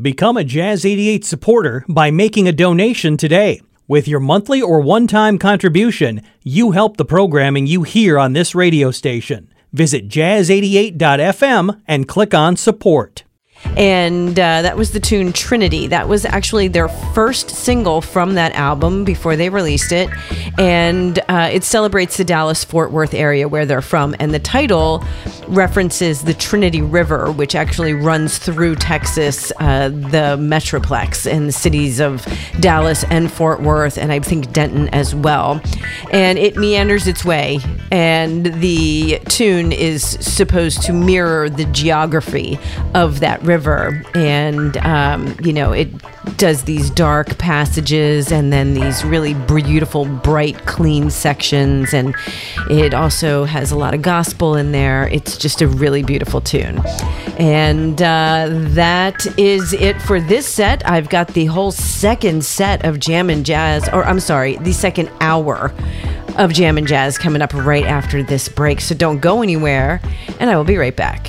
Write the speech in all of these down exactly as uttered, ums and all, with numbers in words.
Become a Jazz eighty-eight supporter by making a donation today. With your monthly or one-time contribution, you help the programming you hear on this radio station. Visit jazz eighty-eight dot f m and click on support. And uh, that was the tune Trinity. That was actually their first single from that album before they released it. And uh, it celebrates the Dallas-Fort Worth area where they're from. And the title references the Trinity River, which actually runs through Texas, uh, the Metroplex, and the cities of Dallas and Fort Worth, and I think Denton as well. And it meanders its way. And the tune is supposed to mirror the geography of that river. river and um, you know, it does these dark passages and then these really beautiful, bright, clean sections, and it also has a lot of gospel in there. It's just a really beautiful tune. And uh, that is it for this set. I've got the whole second set of Jam and Jazz, or I'm sorry, the second hour of Jam and Jazz coming up right after this break, so don't go anywhere, and I will be right back.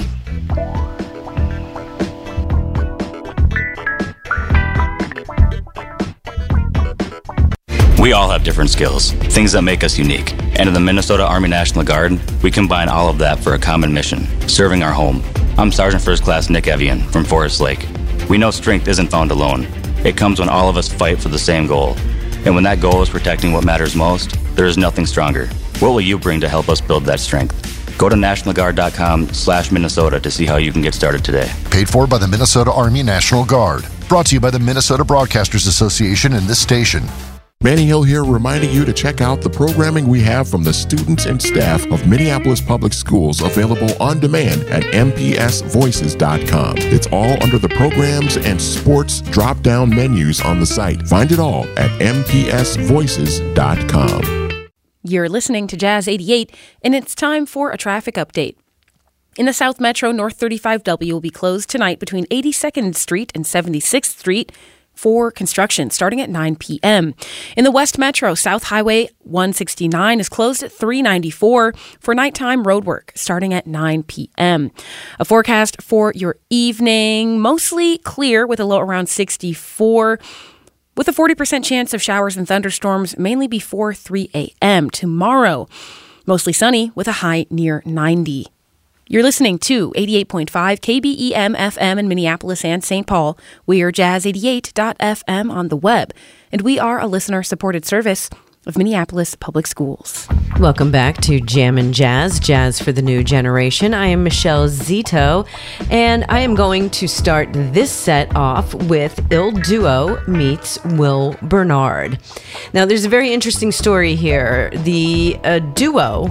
We all have different skills, things that make us unique. And in the Minnesota Army National Guard, we combine all of that for a common mission, serving our home. I'm Sergeant First Class Nick Evian from Forest Lake. We know strength isn't found alone. It comes when all of us fight for the same goal. And when that goal is protecting what matters most, there is nothing stronger. What will you bring to help us build that strength? Go to national guard dot com slash Minnesota to see how you can get started today. Paid for by the Minnesota Army National Guard. Brought to you by the Minnesota Broadcasters Association and this station. Manny Hill here, reminding you to check out the programming we have from the students and staff of Minneapolis Public Schools, available on demand at m p s voices dot com. It's all under the programs and sports drop-down menus on the site. Find it all at m p s voices dot com. You're listening to Jazz eighty-eight, and it's time for a traffic update. In the South Metro, North thirty-five W will be closed tonight between eighty-second Street and seventy-sixth Street for construction starting at nine p.m. In the West Metro, South Highway one sixty-nine is closed at three ninety-four for nighttime road work starting at nine p.m. A forecast for your evening, mostly clear with a low around sixty-four, with a forty percent chance of showers and thunderstorms mainly before three a.m. Tomorrow, mostly sunny with a high near ninety. You're listening to eighty-eight point five K B E M F M in Minneapolis and Saint Paul. We are jazz eighty-eight dot f m on the web, and we are a listener-supported service of Minneapolis Public Schools. Welcome back to Jam and Jazz, Jazz for the New Generation. I am Michelle Zito, and I am going to start this set off with Il Duo meets Will Bernard. Now, there's a very interesting story here. The uh, duo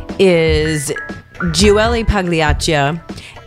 is Giueli Pagliaccia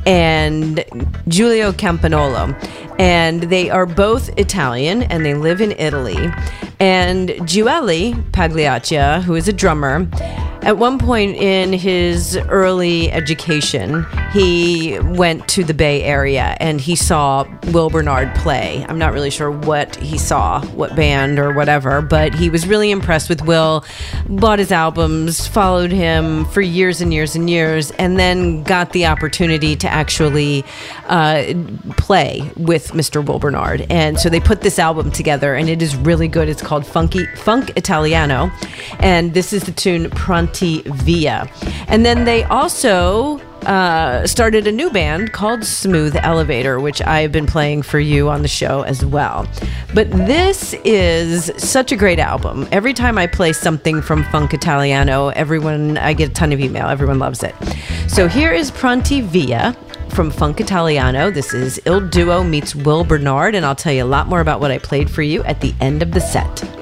and Giulio Campanolo, and they are both Italian and they live in Italy. And Giueli Pagliaccia, who is a drummer, at one point in his early education, he went to the Bay Area and he saw Will Bernard play. I'm not really sure what he saw, what band or whatever, but he was really impressed with Will, bought his albums, followed him for years and years and years, and then got the opportunity to actually uh, play with Mister Will Bernard. And so they put this album together, and it is really good. It's called Funky Funk Italiano, and this is the tune Pronti Via. And then they also uh, started a new band called Smooth Elevator, which I've been playing for you on the show as well. But this is such a great album. Every time I play something from Funk Italiano, everyone, I get a ton of email. Everyone loves it. So here is Pronti Via from Funk Italiano. This is Il Duo meets Will Bernard, and I'll tell you a lot more about what I played for you at the end of the set.